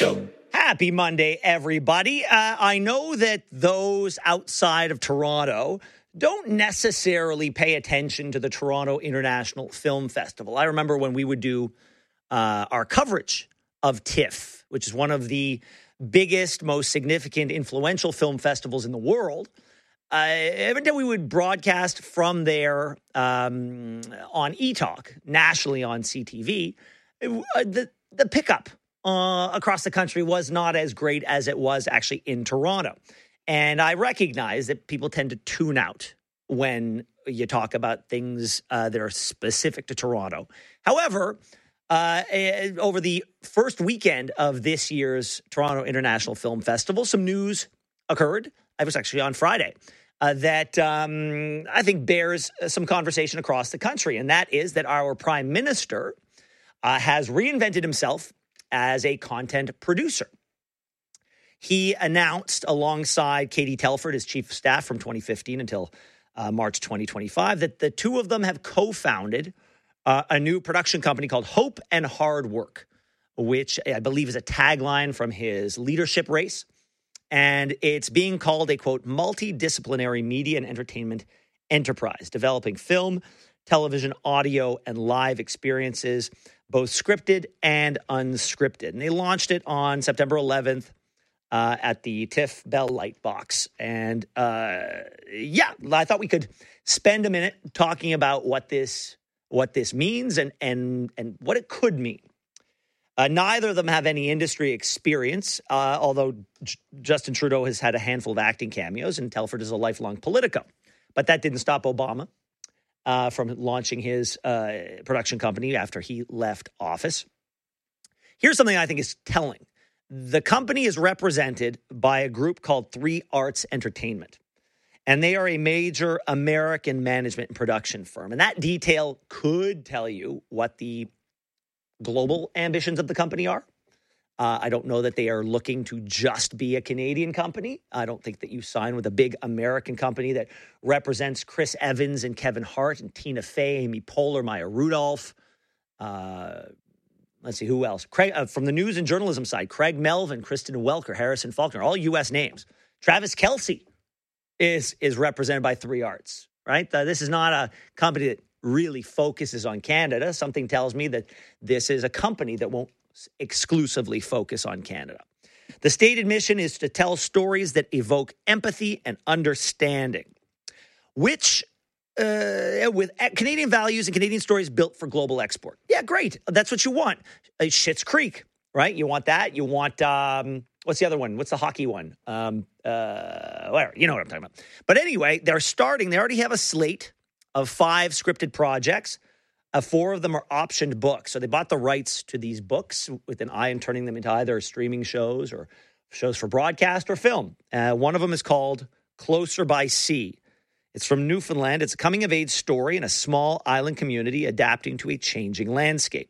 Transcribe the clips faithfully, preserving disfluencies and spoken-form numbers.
Show. Happy Monday, everybody. Uh, I know that those outside of Toronto don't necessarily pay attention to the Toronto International Film Festival. I remember when we would do uh, our coverage of TIFF, which is one of the biggest, most significant, influential film festivals in the world. Uh, every day we would broadcast from there um, on eTalk, nationally on C T V. It, uh, the, the pickup uh, across the country was not as great as it was actually in Toronto. And I recognize that people tend to tune out when you talk about things uh, that are specific to Toronto. However, uh, over the first weekend of this year's Toronto International Film Festival, some news occurred. I was actually on Friday. Uh, that um, I think bears some conversation across the country, and that is that our prime minister uh, has reinvented himself as a content producer. He announced alongside Katie Telford, his chief of staff from twenty fifteen until uh, March twenty twenty-five, that the two of them have co-founded uh, a new production company called Hope and Hard Work, which I believe is a tagline from his leadership race. And it's being called a, quote, multidisciplinary media and entertainment enterprise, developing film, television, audio, and live experiences, both scripted and unscripted. And they launched it on September eleventh uh, at the TIFF Bell Lightbox. And uh, yeah, I thought we could spend a minute talking about what this what this means and and and what it could mean. Uh, neither of them have any industry experience, uh, although J- Justin Trudeau has had a handful of acting cameos, and Telford is a lifelong Politico. But that didn't stop Obama uh, from launching his uh, production company after he left office. Here's something I think is telling. The company is represented by a group called Three Arts Entertainment, and they are a major American management and production firm. And that detail could tell you what the global ambitions of the company are. Uh, I don't know that they are looking to just be a Canadian company. I don't think that you sign with a big American company that represents Chris Evans and Kevin Hart and Tina Fey, Amy Poehler, Maya Rudolph. Uh, let's see, who else? Craig, uh, from the news and journalism side, Craig Melvin, Kristen Welker, Harrison Faulkner, all U S names. Travis Kelce is, is represented by Three Arts, right? Uh, this is not a company that really focuses on Canada. Something tells me that this is a company that won't exclusively focus on Canada. The stated mission is to tell stories that evoke empathy and understanding, which uh, with Canadian values and Canadian stories built for global export. Yeah, great. That's what you want. Uh, Schitt's Creek, right? You want that. You want, um, what's the other one? What's the hockey one? Um, uh, whatever. You know what I'm talking about. But anyway, they're starting. They already have a slate of five scripted projects. Uh, four of them are optioned books. So they bought the rights to these books with an eye on turning them into either streaming shows or shows for broadcast or film. Uh, one of them is called Closer by Sea. It's from Newfoundland. It's a coming-of-age story in a small island community adapting to a changing landscape.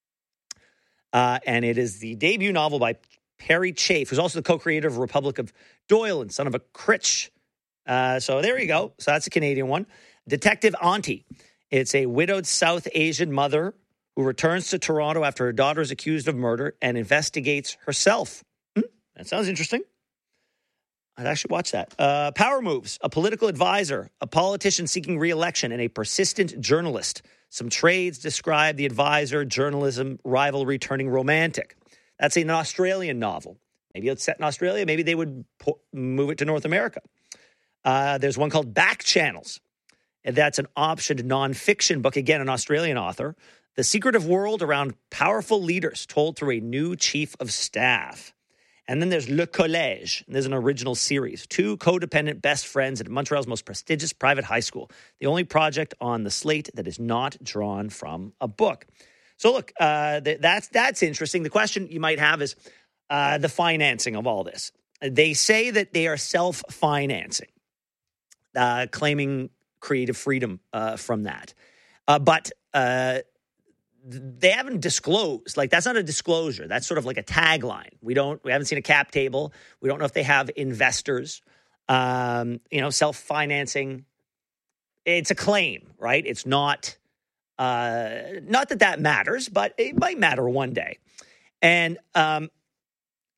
Uh, and it is the debut novel by Perry Chafe, who's also the co-creator of Republic of Doyle and Son of a Critch. Uh, so there you go. So that's a Canadian one. Detective Auntie. It's a widowed South Asian mother who returns to Toronto after her daughter is accused of murder and investigates herself. Hmm, that sounds interesting. I'd actually watch that. Uh, Power Moves. A political advisor, a politician seeking re-election, and a persistent journalist. Some trades describe the advisor, journalism, rivalry turning romantic. That's an Australian novel. Maybe it's set in Australia. Maybe they would po- move it to North America. Uh, there's one called Back Channels. And that's an optioned nonfiction book, again, an Australian author. The secretive world around powerful leaders told through a new chief of staff. And then there's Le Collège. And there's an original series. Two codependent best friends at Montreal's most prestigious private high school. The only project on the slate that is not drawn from a book. So look, uh, th- that's, that's interesting. The question you might have is uh, the financing of all this. They say that they are self-financing, uh, claiming creative freedom uh, from that. Uh, but uh, they haven't disclosed. Like, that's not a disclosure. That's sort of like a tagline. We don't, we haven't seen a cap table. We don't know if they have investors, um, you know, self-financing. It's a claim, right? It's not, uh, not that that matters, but it might matter one day. And um,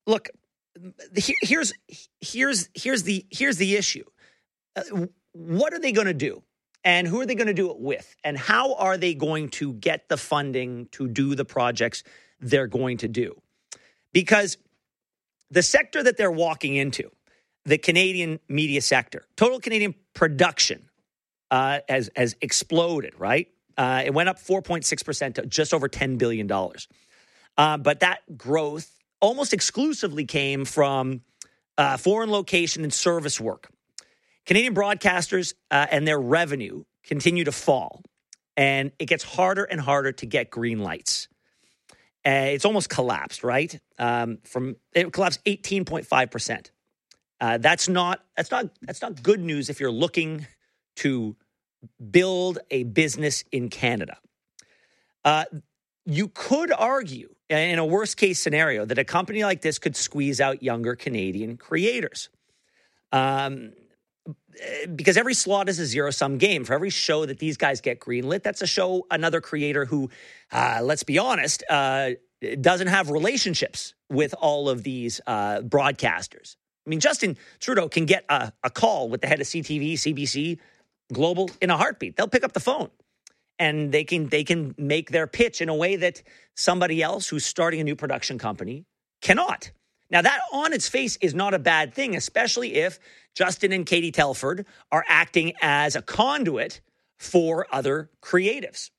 look, here's here's here's the here's the issue. Uh, what are they going to do? And who are they going to do it with? And how are they going to get the funding to do the projects they're going to do? Because the sector that they're walking into, the Canadian media sector, total Canadian production uh, has, has exploded, right? Uh, it went up four point six percent to just over ten billion dollars. Uh, but that growth almost exclusively came from uh, foreign location and service work. Canadian broadcasters uh, and their revenue continue to fall, and it gets harder and harder to get green lights. Uh, it's almost collapsed, right? Um, from it collapsed eighteen point five percent. Uh, that's not that's not that's not good news if you're looking to build a business in Canada. Uh, you could argue, in a worst case scenario, that a company like this could squeeze out younger Canadian creators. Um, because every slot is a zero-sum game. For every show that these guys get greenlit, that's a show, another creator who, uh, let's be honest, uh, doesn't have relationships with all of these uh, broadcasters. I mean, Justin Trudeau can get a, a call with the head of C T V, C B C, Global in a heartbeat. They'll pick up the phone, and they can they can make their pitch in a way that somebody else who's starting a new production company cannot. Now, that on its face is not a bad thing, especially if Justin and Katie Telford are acting as a conduit for other creatives.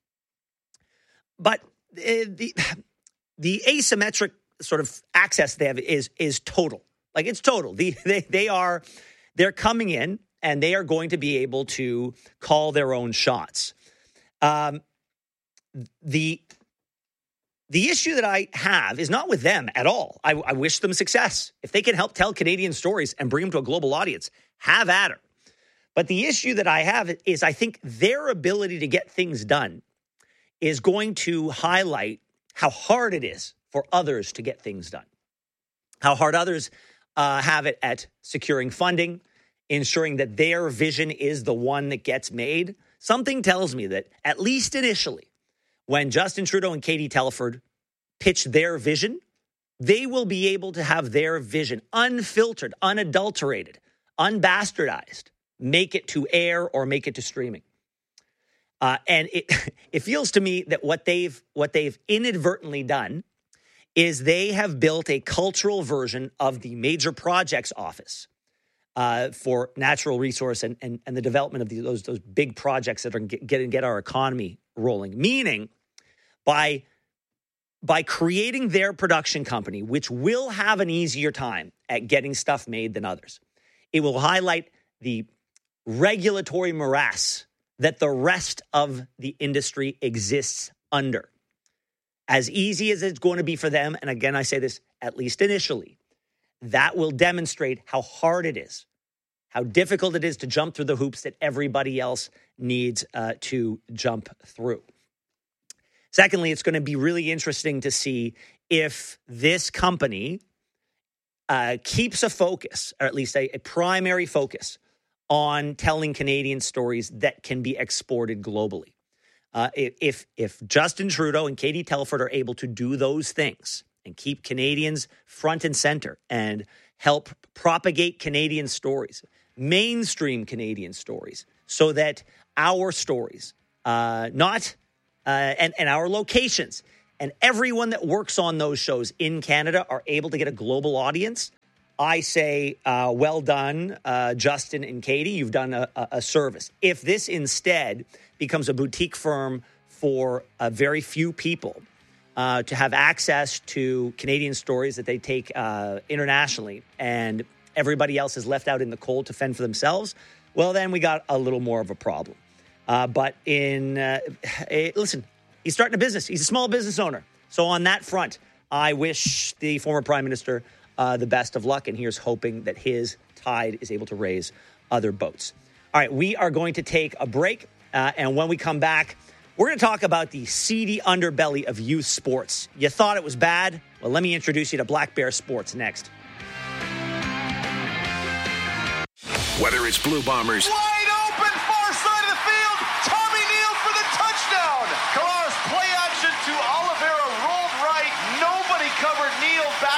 But uh, the the asymmetric sort of access they have is is total. Like, it's total. The, they they are they're coming in and they are going to be able to call their own shots. Um, the The issue that I have is not with them at all. I, I wish them success. If they can help tell Canadian stories and bring them to a global audience, have at her. But the issue that I have is I think their ability to get things done is going to highlight how hard it is for others to get things done. How hard others uh, have it at securing funding, ensuring that their vision is the one that gets made. Something tells me that, at least initially, when Justin Trudeau and Katie Telford pitch their vision, they will be able to have their vision unfiltered, unadulterated, unbastardized, make it to air or make it to streaming. Uh, and it it feels to me that what they've what they've inadvertently done is they have built a cultural version of the Major Projects Office uh, for natural resource and, and, and the development of the, those, those big projects that are going to get our economy rolling. Meaning, by, by creating their production company, which will have an easier time at getting stuff made than others, it will highlight the regulatory morass that the rest of the industry exists under. As easy as it's going to be for them, and again, I say this at least initially, that will demonstrate how hard it is, how difficult it is to jump through the hoops that everybody else needs uh, to jump through. Secondly, it's going to be really interesting to see if this company uh, keeps a focus, or at least a, a primary focus, on telling Canadian stories that can be exported globally. Uh, if if Justin Trudeau and Katie Telford are able to do those things and keep Canadians front and center and help propagate Canadian stories, mainstream Canadian stories, so that our stories, uh, not uh, and and our locations and everyone that works on those shows in Canada are able to get a global audience, I say, uh, well done, uh, Justin and Katie. You've done a, a service. If this instead becomes a boutique firm for a very few people uh, to have access to Canadian stories that they take uh, internationally, and everybody else is left out in the cold to fend for themselves, well, then we got a little more of a problem. Uh, but in, uh, eh, listen, he's starting a business. He's a small business owner. So on that front, I wish the former Prime Minister Uh, the best of luck, and here's hoping that his tide is able to raise other boats. All right, we are going to take a break, uh, and when we come back, we're going to talk about the seedy underbelly of youth sports. You thought it was bad? Well, let me introduce you to Black Bear Sports next. Whether it's Blue Bombers, wide open, far side of the field, Tommy Neal for the touchdown. Kalaris play action to Oliveira, rolled right, nobody covered Neal back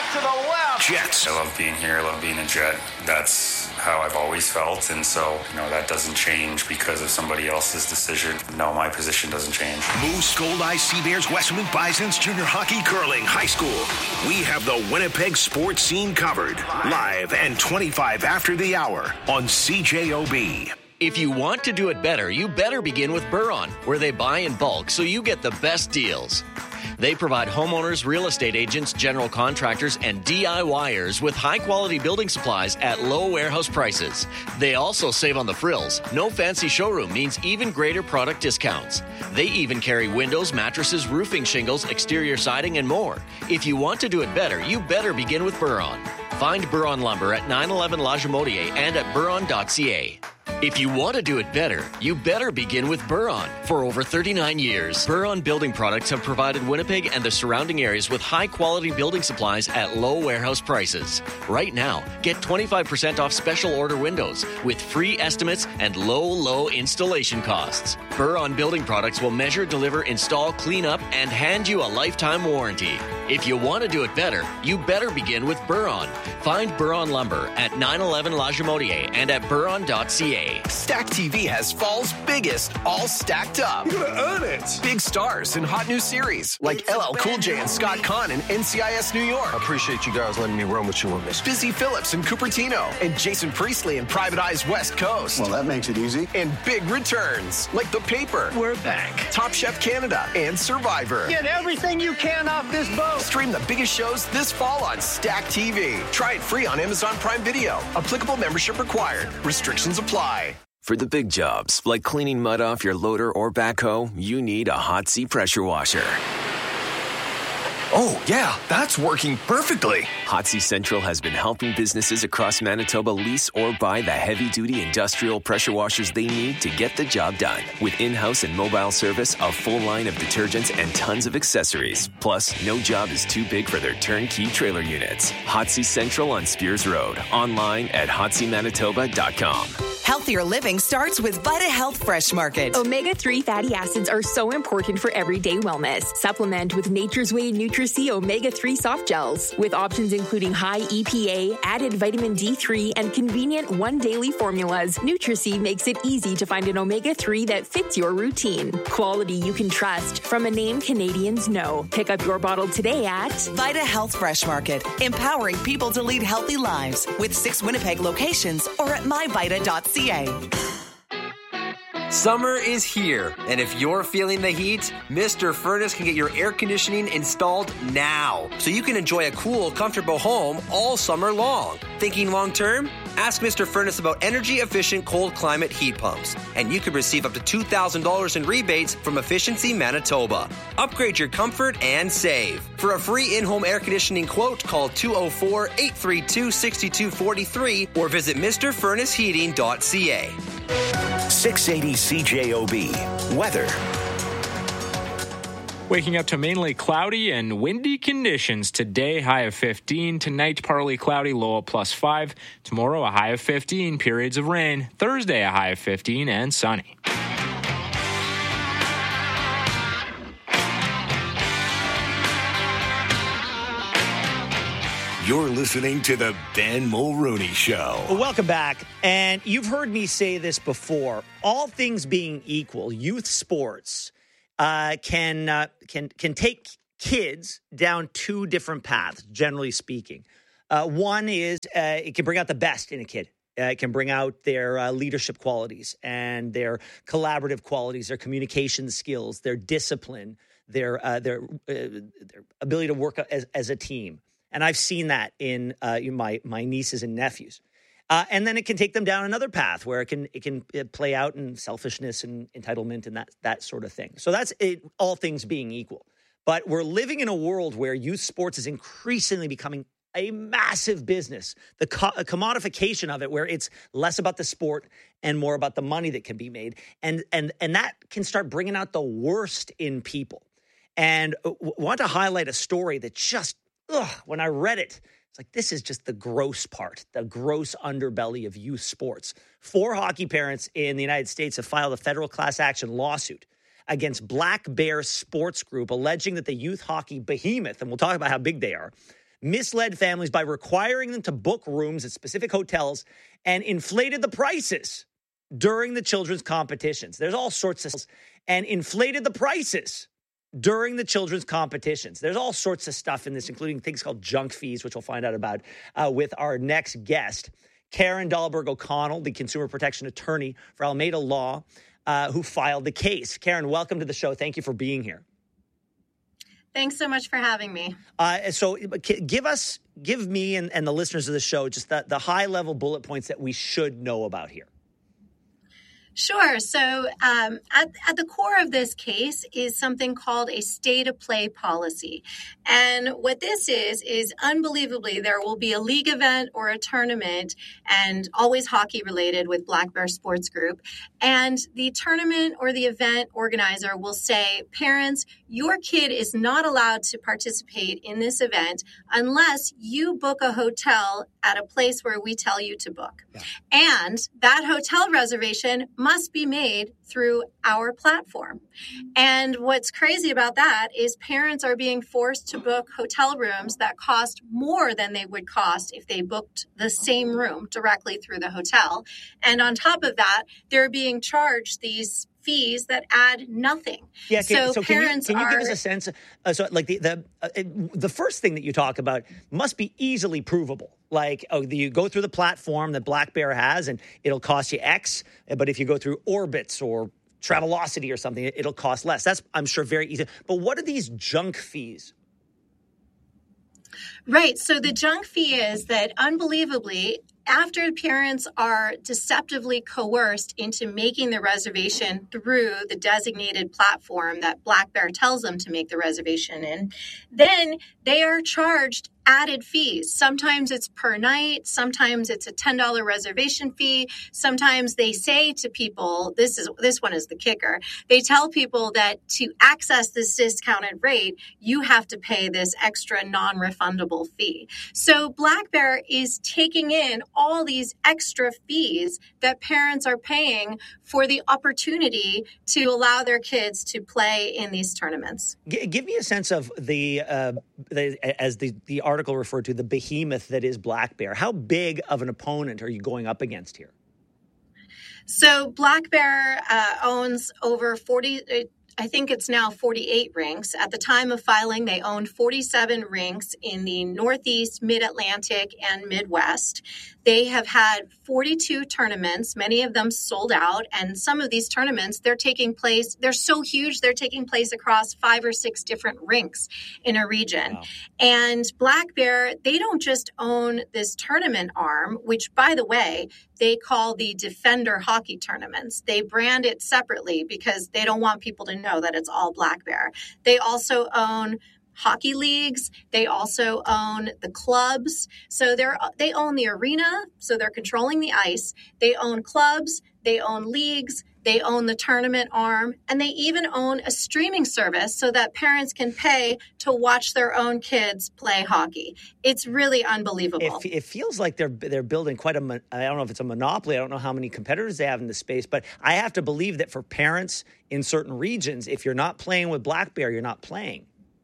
to the left. Jets. I love being here. I love being a Jet. That's how I've always felt. And so, you know, that doesn't change because of somebody else's decision. No, my position doesn't change. Moose, Gold Eyes, Sea Bears, Westwood Bisons, junior hockey, curling, high school. We have the Winnipeg sports scene covered. Live and twenty-five after the hour on C J O B. If you want to do it better, you better begin with Buron, where they buy in bulk so you get the best deals. They provide homeowners, real estate agents, general contractors, and DIYers with high-quality building supplies at low warehouse prices. They also save on the frills. No fancy showroom means even greater product discounts. They even carry windows, mattresses, roofing shingles, exterior siding, and more. If you want to do it better, you better begin with Buron. Find Buron Lumber at nine eleven La Jamodier and at buron dot c a. If you want to do it better, you better begin with Buron. For over thirty-nine years, Buron Building Products have provided Winnipeg and the surrounding areas with high-quality building supplies at low warehouse prices. Right now, get twenty-five percent off special order windows with free estimates and low, low installation costs. Buron Building Products will measure, deliver, install, clean up, and hand you a lifetime warranty. If you want to do it better, you better begin with Buron. Find Buron Lumber at nine eleven La Jamodier and at buron dot c a. Stack T V has fall's biggest, all stacked up. You're gonna earn it. Big stars in hot new series like L L Cool J and Scott Conn in N C I S New York. I appreciate you guys letting me run with you on this. Busy Phillips in Cupertino and Jason Priestley in Private Eyes West Coast. Well, that makes it easy. And big returns like The Paper, We're back. Top Chef Canada, and Survivor. Get everything you can off this boat. Stream the biggest shows this fall on Stack T V. Try it free on Amazon Prime Video. Applicable membership required. Restrictions apply. For the big jobs, like cleaning mud off your loader or backhoe, you need a Hot Sea pressure washer. Oh, yeah, that's working perfectly. Hot Sea Central has been helping businesses across Manitoba lease or buy the heavy-duty industrial pressure washers they need to get the job done. With in-house and mobile service, a full line of detergents, and tons of accessories. Plus, no job is too big for their turnkey trailer units. Hot Sea Central on Spears Road. Online at hot sea manitoba dot com. Healthier living starts with Vita Health Fresh Market. omega three fatty acids are so important for everyday wellness. Supplement with Nature's Way Nutri-C omega three soft gels. With options including high E P A, added vitamin D three, and convenient one daily formulas, Nutri-C makes it easy to find an omega three that fits your routine. Quality you can trust from a name Canadians know. Pick up your bottle today at Vita Health Fresh Market, empowering people to lead healthy lives with six Winnipeg locations or at my vita dot c a. Summer is here, and if you're feeling the heat, Mister Furnace can get your air conditioning installed now, so you can enjoy a cool, comfortable home all summer long. Thinking long term? Ask Mister Furnace about energy-efficient cold climate heat pumps, and you could receive up to two thousand dollars in rebates from Efficiency Manitoba. Upgrade your comfort and save. For a free in-home air conditioning quote, call two oh four, eight three two, six two four three or visit Mr Furnace Heating dot c a. six eighty C J O B. Weather. Waking up to mainly cloudy and windy conditions. Today, high of fifteen. Tonight, partly cloudy, low of plus five. Tomorrow, a high of fifteen, periods of rain. Thursday, a high of fifteen and sunny. You're listening to the Ben Mulrooney Show. Well, welcome back. And you've heard me say this before. All things being equal, youth sports uh, can uh, can can take kids down two different paths, generally speaking. Uh, one is uh, it can bring out the best in a kid. Uh, it can bring out their uh, leadership qualities and their collaborative qualities, their communication skills, their discipline, their uh, their, uh, their ability to work as, as a team. And I've seen that in uh, my my nieces and nephews. Uh, and then it can take them down another path where it can it can play out in selfishness and entitlement and that that sort of thing. So that's it, all things being equal. But we're living in a world where youth sports is increasingly becoming a massive business. The co- commodification of it, where it's less about the sport and more about the money that can be made, and and and that can start bringing out the worst in people. And I want to highlight a story that just, ugh, when I read it, it's like, this is just the gross part, the gross underbelly of youth sports. Four hockey parents in the United States have filed a federal class action lawsuit against Black Bear Sports Group, alleging that the youth hockey behemoth, and we'll talk about how big they are, misled families by requiring them to book rooms at specific hotels and inflated the prices during the children's competitions. There's all sorts of and inflated the prices during the children's competitions. There's all sorts of stuff in this, including things called junk fees, which we'll find out about uh, with our next guest, Karen Dahlberg O'Connell, the consumer protection attorney for Alameda Law, uh, who filed the case. Karen, welcome to the show. Thank you for being here. Thanks so much for having me. Uh, so give us, give me and, and the listeners of the show just the, the high-level bullet points that we should know about here. Sure. So um, at, at the core of this case is something called a stay-to-play policy. And what this is, is unbelievably, there will be a league event or a tournament, and always hockey-related with Black Bear Sports Group. And the tournament or the event organizer will say, parents, your kid is not allowed to participate in this event unless you book a hotel at a place where we tell you to book. Yeah. And that hotel reservation must be made through our platform. And what's crazy about that is parents are being forced to book hotel rooms that cost more than they would cost if they booked the same room directly through the hotel. And on top of that, they're being charged these fees that add nothing. Yeah, can, so, so parents can you, can you are, give us a sense? Uh, so, like the the uh, the first thing that you talk about must be easily provable. Like, oh, you go through the platform that Black Bear has, and it'll cost you X. But if you go through Orbitz or Travelocity or something, it'll cost less. That's, I'm sure, very easy. But what are these junk fees? Right. So the junk fee is that, unbelievably, after parents are deceptively coerced into making the reservation through the designated platform that Black Bear tells them to make the reservation in, then they are charged added fees. Sometimes it's per night. Sometimes it's a ten dollars reservation fee. Sometimes they say to people, this is this one is the kicker. They tell people that to access this discounted rate, you have to pay this extra non-refundable fee. So Black Bear is taking in all these extra fees that parents are paying for the opportunity to allow their kids to play in these tournaments. G- give me a sense of the, uh, the as the, the article referred to, the behemoth that is Black Bear. How big of an opponent are you going up against here? So Black Bear uh, owns over forty, I think it's now forty-eight rinks. At the time of filing, they owned forty-seven rinks in the Northeast, Mid-Atlantic, and Midwest. They have had forty-two tournaments, many of them sold out. And some of these tournaments, they're taking place, they're so huge, they're taking place across five or six different rinks in a region. Wow. And Black Bear, they don't just own this tournament arm, which, by the way, they call the Defender Hockey Tournaments. They brand it separately because they don't want people to know that it's all Black Bear. They also own hockey leagues. They also own the clubs. So they're they own the arena, so they're controlling the ice. They own clubs, they own leagues, they own the tournament arm, and they even own a streaming service so that parents can pay to watch their own kids play hockey. It's really unbelievable. It, it feels like they're they're building quite a, I don't know if it's a monopoly. I don't know how many competitors they have in the space, but I have to believe that for parents in certain regions, if you're not playing with Black Bear, you're not playing.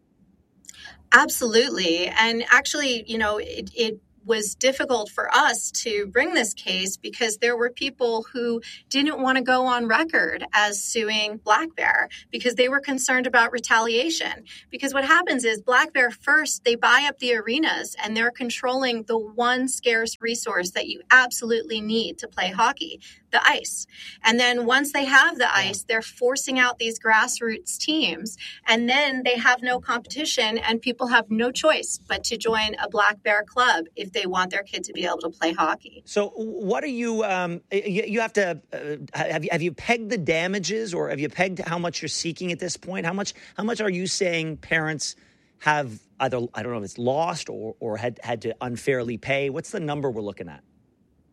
Absolutely. And actually, you know, it, it was difficult for us to bring this case because there were people who didn't want to go on record as suing Black Bear because they were concerned about retaliation. Because what happens is Black Bear first, they buy up the arenas and they're controlling the one scarce resource that you absolutely need to play hockey, the ice. And then once they have the ice, they're forcing out these grassroots teams. And then they have no competition and people have no choice but to join a Black Bear club if they want their kid to be able to play hockey. So what are you, um, you, you have to, uh, have you, have you pegged the damages or have you pegged how much you're seeking at this point? How much, how much are you saying parents have either, I don't know if it's lost or, or had, had to unfairly pay? What's the number we're looking at?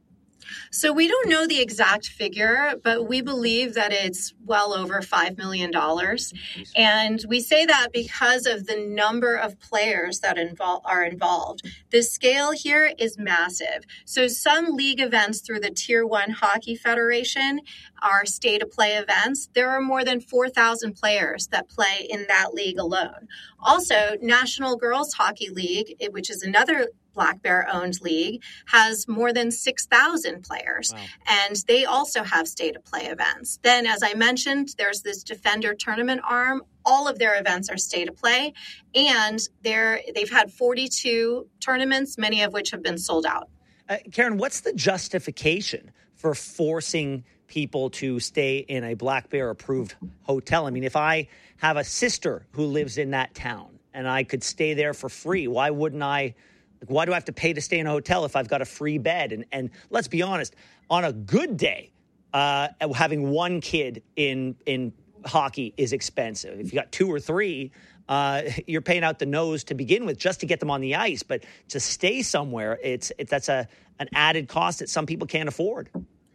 So we don't know the exact figure, but we believe that it's well over five million dollars. And we say that because of the number of players that invol- are involved. The scale here is massive. So some league events through the Tier one Hockey Federation are stay-to-play events. There are more than four thousand players that play in that league alone. Also, National Girls Hockey League, which is another Black Bear owned league, has more than six thousand players. Wow. And they also have stay-to-play events. Then, as I mentioned, there's this Defender tournament arm. All of their events are stay-to-play. And they're, they've had forty-two tournaments, many of which have been sold out. Uh, Karen, what's the justification for forcing people to stay in a Black Bear approved hotel? I mean, if I have a sister who lives in that town and I could stay there for free, why wouldn't I? Like, why do I have to pay to stay in a hotel if I've got a free bed? And and let's be honest, on a good day, uh, having one kid in in hockey is expensive. If you got two or three, uh, you're paying out the nose to begin with just to get them on the ice. But to stay somewhere, it's, it's that's a an added cost that some people can't afford.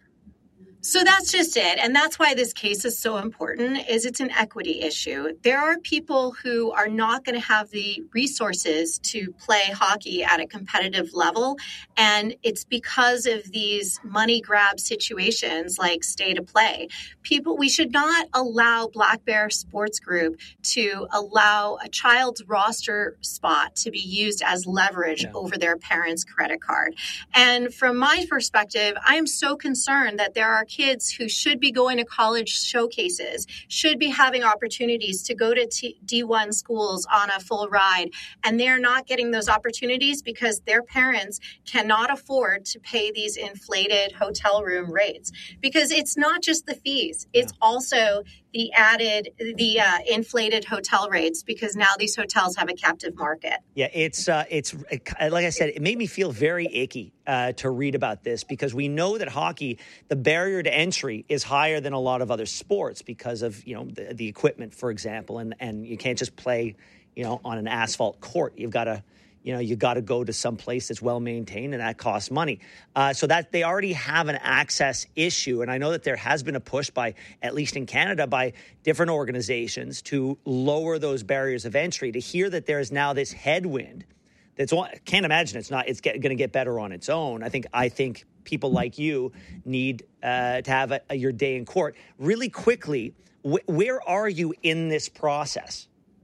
So that's just it. And that's why this case is so important, is it's an equity issue. There are people who are not going to have the resources to play hockey at a competitive level. And it's because of these money grab situations like stay to play. People, we should not allow Black Bear Sports Group to allow a child's roster spot to be used as leverage yeah. over their parents' credit card. And from my perspective, I am so concerned that there are kids who should be going to college showcases, should be having opportunities to go to T- D one schools on a full ride, and they're not getting those opportunities because their parents cannot afford to pay these inflated hotel room rates. Because it's not just the fees, it's yeah. also the added, the uh, inflated hotel rates, because now these hotels have a captive market. Yeah, it's, uh, it's like I said, it made me feel very icky uh, to read about this, because we know that hockey, the barrier to entry is higher than a lot of other sports because of, you know, the, the equipment, for example, and, and you can't just play, you know, on an asphalt court. You've got to, you know, you got to go to some place that's well maintained, and that costs money. Uh, so that they already have an access issue. And I know that there has been a push by, at least in Canada, by different organizations to lower those barriers of entry. To hear that there is now this headwind, that's I can't imagine it's not, it's going to get better on its own. I think, I think people like you need uh, to have a, a, your day in court. Really quickly, wh- where are you in this process?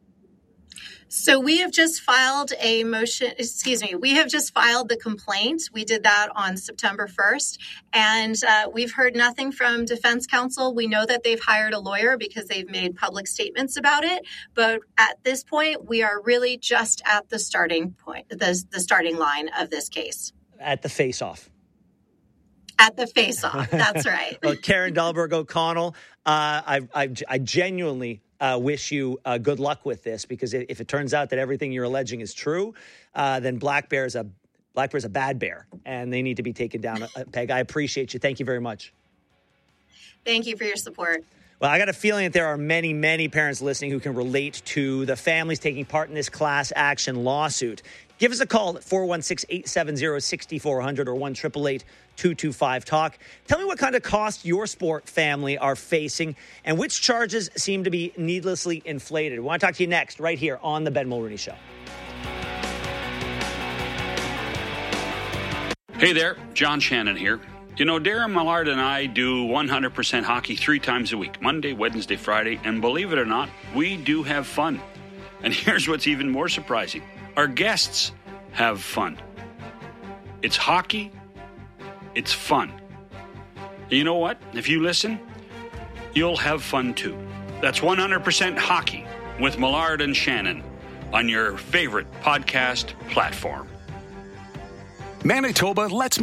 So we have just filed a motion, excuse me, we have just filed the complaint. We did that on September first, and uh, we've heard nothing from Defense Counsel. We know that they've hired a lawyer because they've made public statements about it. But at this point, we are really just at the starting point, the, the starting line of this case. At the face-off. At the face-off, that's right. Well, Karen Dahlberg O'Connell, uh, I, I, I genuinely uh, wish you uh, good luck with this, because if it turns out that everything you're alleging is true, uh, then Black Bear is a Black Bear is a bad bear, and they need to be taken down a peg. I appreciate you. Thank you very much. Thank you for your support. Well, I got a feeling that there are many, many parents listening who can relate to the families taking part in this class action lawsuit. Give us a call at four one six, eight seven zero, six four zero zero or one eight eight eight, two two five, talk. Tell me what kind of cost your sport family are facing and which charges seem to be needlessly inflated. We want to talk to you next, right here on The Ben Mulrooney Show. Hey there, John Shannon here. You know, Darren Millard and I do one hundred percent hockey three times a week, Monday, Wednesday, Friday, and believe it or not, we do have fun. And here's what's even more surprising. Our guests have fun. It's hockey. It's fun. And you know what? If you listen, you'll have fun too. That's one hundred percent hockey with Millard and Shannon on your favorite podcast platform. Manitoba, let's